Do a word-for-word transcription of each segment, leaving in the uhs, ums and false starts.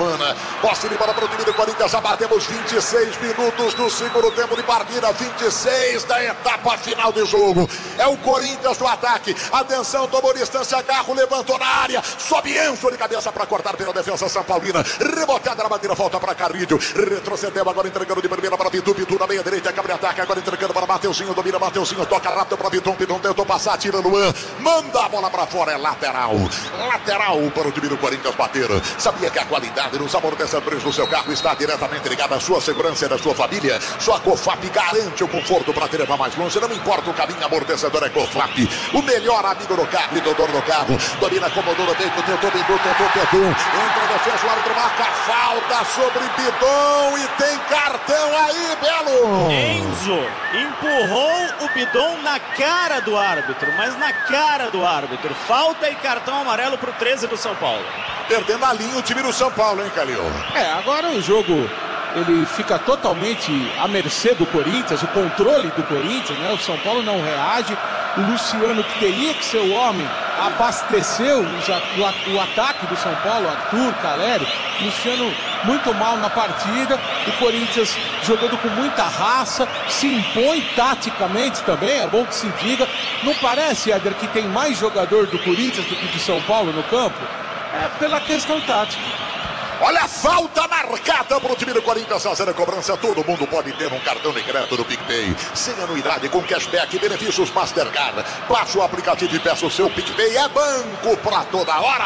semana. Posse de bola para o time do Corinthians, já batemos vinte e seis minutos do segundo tempo de partida, vinte e seis da etapa final de jogo. É o Corinthians do ataque. Atenção, tomou distância, Garro levantou na área, sobe Enzo de cabeça para cortar pela defesa São Paulina. Rebotada na batida, volta para Carrilho. Retrocedeu agora, entregando de primeira para Pitu, Pitu na meia direita, cabre ataque, agora entregando para Mateuzinho, domina Mateuzinho, toca rápido para Piton, Piton tentou passar, tira Luan, manda a bola para fora, é lateral. Lateral para o time do Corinthians bater. Sabia que a qualidade dos amortecedores do seu carro está diretamente ligada à sua segurança e da sua família? Sua Cofap garante o conforto para te levar mais longe, não importa o caminho, amortecedor é Cofap. O melhor amigo do carro e doutor do carro. Domina, acomodou no peito, tentou, tentou, tentou, tentou. Entra a defesa, o árbitro marca falta sobre Bidon e tem cartão aí, Belo. Enzo empurrou o Bidon na cara do árbitro, mas na cara do árbitro. Falta e cartão amarelo pro treze do São Paulo. Perdendo a linha o time do São Paulo, hein, Calil? É, agora o jogo ele fica totalmente à mercê do Corinthians, o controle do Corinthians, né? O São Paulo não reage. O Luciano, que teria que ser o homem, abasteceu o, o ataque do São Paulo, Arthur, Caleri. Luciano muito mal na partida. O Corinthians jogando com muita raça, se impõe taticamente também, é bom que se diga. Não parece, Éder, que tem mais jogador do Corinthians do que do São Paulo no campo? É pela questão tática. Olha a falta marcada para o time do Corinthians fazer a cobrança. Todo mundo pode ter um cartão de crédito do PicPay. Sem anuidade, com cashback, benefícios Mastercard. Baixe o aplicativo e peça o seu PicPay. É banco para toda hora.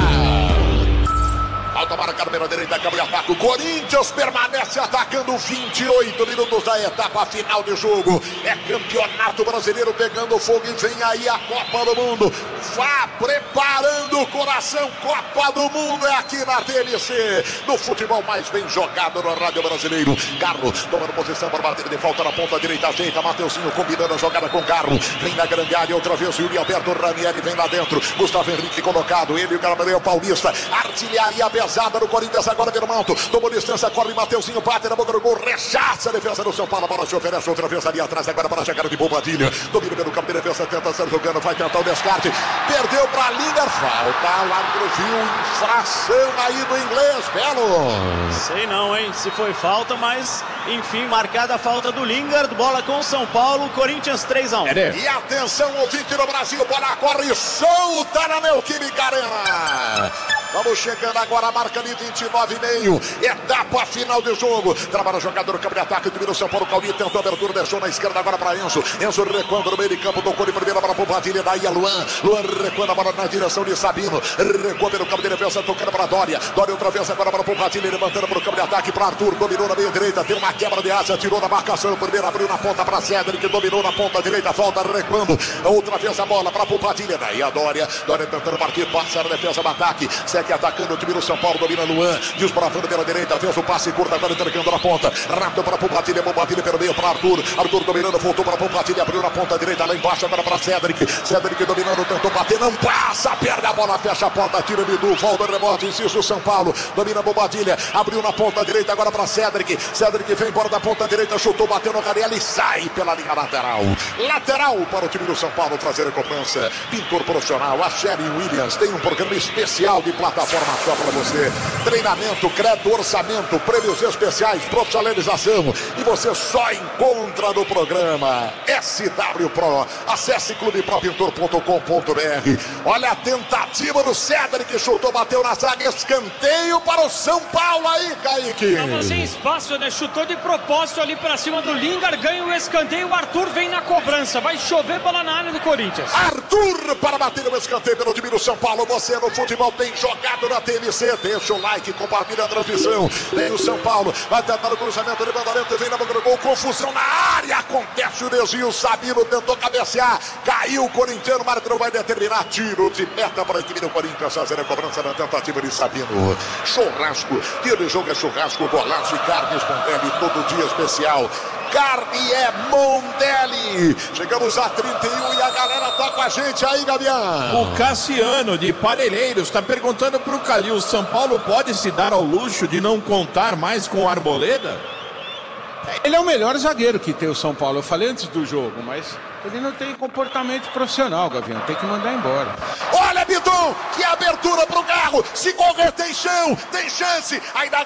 Falta marcada pela direita, cabe ataque. O Corinthians permanece atacando vinte e oito minutos da etapa final de jogo. É campeonato brasileiro pegando fogo e vem aí a Copa do Mundo. Vá preparando o coração. Copa do Mundo é aqui na T L C. No futebol mais bem jogado no rádio brasileiro. Carro tomando posição para bater de falta na ponta direita. Ajeita Mateuzinho combinando a jogada com Carro. Vem na grande área outra vez. Yuri Alberto Ranieri vem lá dentro. Gustavo Henrique colocado. Ele e o Gabriel Paulista. Artilharia pesada no Corinthians agora, Vermalto. Tomou distância, corre Mateuzinho. Bate na boca do gol. Rechaça a defesa do São Paulo. A bola se oferece outra vez ali atrás. Agora para a chegada de Bobadilha. Domina pelo campo de defesa. Tenta ser jogando. Vai tentar o descarte. Perdeu para Lingard. Falta. O árbitro viu infração aí do inglês. Belo. Sei não, hein? Se foi falta, mas enfim, marcada a falta do Lingard. Bola com São Paulo. Corinthians três a um. E atenção, ouvinte do Brasil. Bola corre solta na Neoquímica Arena. Vamos chegando agora, a marca de vinte e nove e meio. Etapa final de jogo. Trabalha o jogador, campo de ataque. Do São Paulo, Caldi tentou a abertura, deixou na esquerda agora para Enzo. Enzo recuando no meio de campo, tocou de primeira para o Padilha. Daí a Luan. Luan recuando a bola na direção de Sabino. Recuou pelo campo de defesa, tocando para Dória. Dória outra vez agora para o Padilha, levantando para o campo de ataque para Arthur. Dominou na meia direita, tem uma quebra de asa, tirou da marcação. Primeiro abriu na ponta para Cedric, dominou na ponta direita, volta recuando. Outra vez a bola para o Padilha. Daí a Dória. Dória tentando partir, passa na defesa do ataque. Segue atacando o time do São Paulo, domina Luan, desbravando pela direita, fez o passe curto, agora entregando na ponta, rápido para Pupatilha, Pupatilha pelo meio para Arthur, Arthur dominando, voltou para Pupatilha, abriu na ponta direita, lá embaixo agora para Cedric, Cedric dominando, tentou bater, não passa, perde a bola, fecha a porta, tira o Bidu, volta o rebote, insiste o São Paulo, domina Pupatilha, abriu na ponta direita agora para Cedric, Cedric vem embora da ponta direita, chutou, bateu no Garela e sai pela linha lateral, lateral para o time do São Paulo fazer a cobrança. Pintor profissional, a Sherry Williams tem um programa especial de plataforma só para você. Treinamento, crédito, orçamento, prêmios especiais, profissionalização. E você só encontra no programa S W Pro. Acesse clube pro pintor ponto com ponto b r. Olha a tentativa do Cedric, chutou, bateu na zaga, escanteio para o São Paulo aí, Kaique. Tava sem espaço, né? Chutou de propósito ali para cima do Lingard, ganha o escanteio, o Arthur vem na cobrança, vai chover bola na área do Corinthians. Arthur para bater o escanteio pelo time do São Paulo. Você no futebol tem jogado na T L C, deixa o like, compartilha a transmissão. Vem o São Paulo, vai tentar o cruzamento, levantamento, vem na boca do gol, confusão na área, acontece o desvio, Sabino tentou cabecear, caiu o corintiano, o árbitro vai determinar, tiro de meta para a equipe do Corinthians fazer a cobrança na tentativa de Sabino. Churrasco, dia de jogo é churrasco, golaço e carne espontânea, todo dia especial. Carne é Mondelli. Chegamos a trinta e um e a galera tá com a gente aí, Gabião. O Cassiano de Parelheiros está perguntando pro Calil: São Paulo pode se dar ao luxo de não contar mais com o Arboleda? Ele é o melhor zagueiro que tem o São Paulo. Eu falei antes do jogo, mas ele não tem comportamento profissional, Gavião. Tem que mandar embora. Olha, Bidon, que abertura pro carro. Se correr, tem chão, tem chance. Ainda